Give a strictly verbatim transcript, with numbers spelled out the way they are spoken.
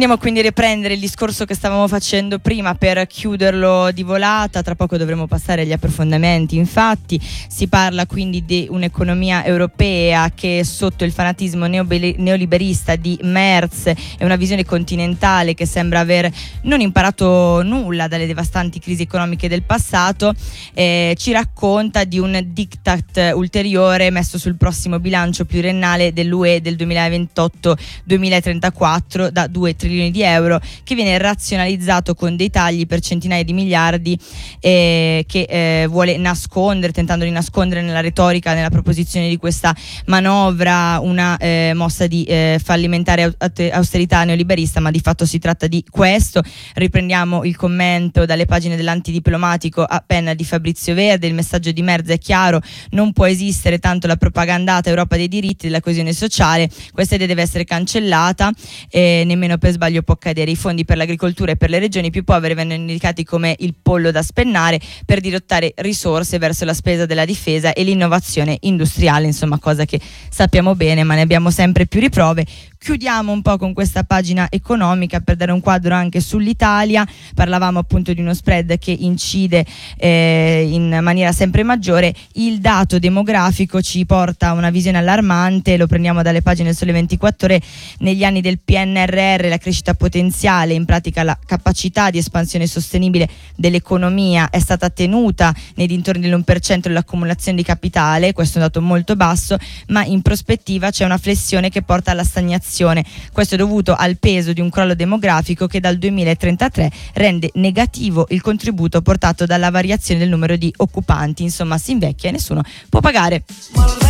Andiamo quindi a riprendere il discorso che stavamo facendo prima per chiuderlo di volata. Tra poco dovremo passare agli approfondimenti. Infatti si parla quindi di un'economia europea che sotto il fanatismo neoliberista di Merz e una visione continentale che sembra aver non imparato nulla dalle devastanti crisi economiche del passato, eh, ci racconta di un diktat ulteriore messo sul prossimo bilancio pluriennale dell'U E del duemilaventotto duemilatrentaquattro da due trilioni di euro, che viene razionalizzato con dei tagli per centinaia di miliardi eh, che eh, vuole nascondere, tentando di nascondere nella retorica, nella proposizione di questa manovra, una eh, mossa di eh, fallimentare austerità neoliberista, ma di fatto si tratta di questo. Riprendiamo il commento dalle pagine dell'Antidiplomatico a penna di Fabrizio Verde. Il messaggio di Merz è chiaro: non può esistere tanto la propagandata Europa dei diritti, della coesione sociale, questa idea deve essere cancellata, eh, nemmeno per sbaglio può accadere. I fondi per l'agricoltura e per le regioni più povere vengono indicati come il pollo da spennare per dirottare risorse verso la spesa della difesa e l'innovazione industriale, insomma cosa che sappiamo bene ma ne abbiamo sempre più riprove. Chiudiamo un po' con questa pagina economica per dare un quadro anche sull'Italia. Parlavamo appunto di uno spread che incide eh, in maniera sempre maggiore. Il dato demografico ci porta a una visione allarmante, lo prendiamo dalle pagine del Sole ventiquattro Ore. Negli anni del P N R R la crescita potenziale, in pratica la capacità di espansione sostenibile dell'economia, è stata tenuta nei dintorni dell'uno per cento dell'accumulazione di capitale. Questo è un dato molto basso, ma in prospettiva c'è una flessione che porta alla stagnazione. Questo è dovuto al peso di un crollo demografico che dal duemilatrentatré rende negativo il contributo portato dalla variazione del numero di occupanti. Insomma, si invecchia e nessuno può pagare.